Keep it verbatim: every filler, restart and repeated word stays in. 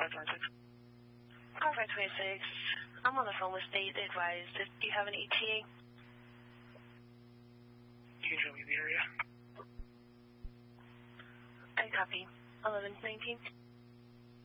five twenty-six. Car five twenty-six. I'm on the phone with State. They advised. Do you have an E T A? You can show me the area. I copy. eleven nineteen.